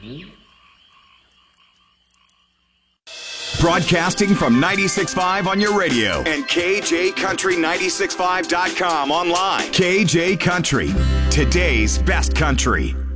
Broadcasting from 96.5 on your radio and KJCountry965.com online. KJ Country, today's best country.